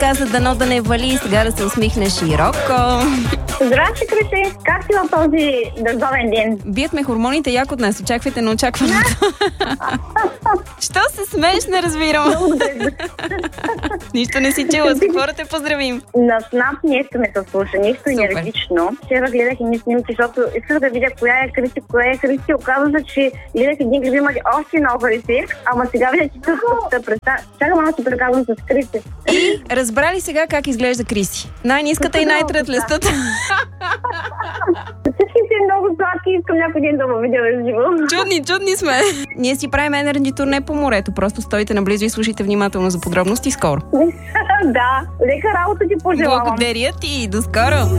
каза дано да не вали, сега да се усмихне широко. Здрасти, Криси! Как си в този дъждовен ден? Бият ме хормоните як от нас, очаквайте на очакването. Що се смееш, не разбирам. Нищо не си чула, с какво да те поздравим? На Снап нещо ме се слуша, нещо енергично. Вчера гледах едни снимки, защото исках да видя коя е Криси. Оказва се, че гледах един клип, имах още много Криси, ама сега видя, че тук чакай малко да преказвам с Криси. И разбрали сега как изглежда Криси? Най-ниската и най-трътлестата. Всички си много сладки, искам някой ден да го видя в живо. Чудни сме. Ние си правим енерджи турне по морето. Просто стойте наблизо и слушайте внимателно за подробности скоро. Да, лека работа ти пожелавам. Благодаря ти, до скоро.